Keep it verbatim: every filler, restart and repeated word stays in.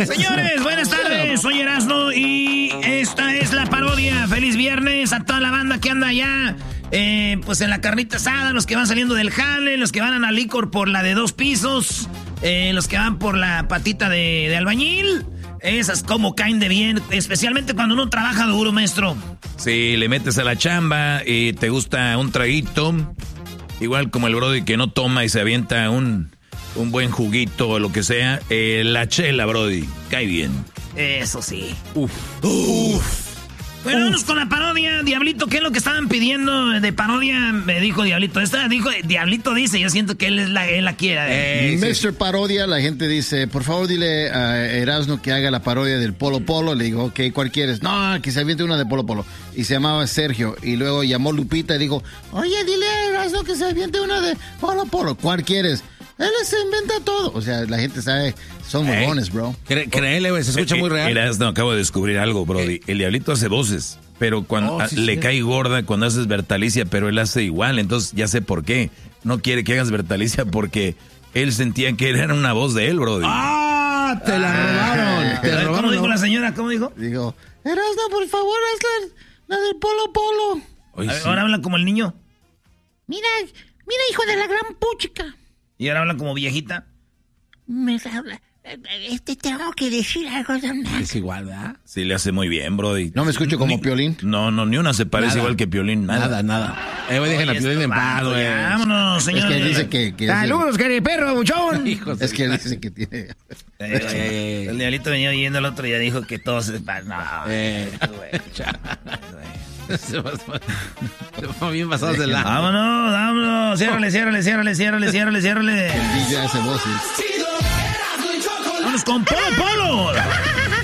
Señores, buenas tardes. Soy Erasmo y esta es la parodia. Feliz viernes a toda la banda que anda allá. Eh, pues en la carnita asada, los que van saliendo del jale, los que van a licor por la de dos pisos, eh, los que van por la patita de, de albañil. Esas como caen de bien, especialmente cuando uno trabaja duro, maestro. Sí, le metes a la chamba y te gusta un traguito, igual como el brody que no toma y se avienta un, un buen juguito o lo que sea. Eh, la chela, brody, cae bien. Eso sí. Uf. Uf. Bueno, vamos con la parodia. Diablito, ¿qué es lo que estaban pidiendo de parodia? Me dijo Diablito. Esta dijo, Diablito dice, yo siento que él, es la, él la quiere. Eh, mister Parodia, la gente dice, por favor dile a Erasmo que haga la parodia del Polo Polo. Le digo, ok, ¿cuál quieres? No, que se aviente una de Polo Polo. Y se llamaba Sergio. Y luego llamó Lupita y dijo, oye, dile a Erasmo que se aviente una de Polo Polo. ¿Cuál quieres? Él se inventa todo. O sea, la gente sabe, son huevones, hey, bro. Cre créele, güey, se escucha eh, muy real. Mira, no, acabo de descubrir algo, brody. Eh. El Diablito hace voces, pero cuando oh, sí, le sí. cae gorda cuando haces Bertalicia, pero él hace igual. Entonces ya sé por qué. No quiere que hagas Bertalicia porque él sentía que era una voz de él, brody. ¡Ah! Te la robaron. Ah, te robaron. ¿Cómo dijo la señora? ¿Cómo dijo? Digo, Erasmo, por favor, haz la, la del Polo Polo. Oye, ver, sí. Ahora hablan como el niño. Mira, mira, hijo de la gran puchica. ¿Y ahora hablan como viejita? Me habla. Este, tengo que decir algo de una... Es igual, ¿verdad? Sí, le hace muy bien, brody. ¿No me escucho como ni, Piolín? No, no, ni una se parece nada, igual que Piolín. Nada, Nada, nada. Eh, dejen a Piolín en paz, güey. Vámonos, señor. Es que él dice que... que ¡Saludos, querido perro, buchón! Es que él dice que tiene... Eh, eh, el Diablito venía oyendo el otro día, dijo que todos... No, eh, Se fue bien pasados de lado. Vámonos, vámonos. Ciérrale, ciérrale, ciérrale, ciérrale, ciérrale, ciérrale. El D J hace voces. Vámonos con Polo Polo.